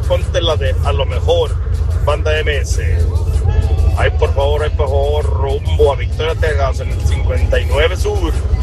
ponte la de A lo Mejor, banda MS. Ay, por favor, rumbo a Victoria, Texas, en el 59 Sur.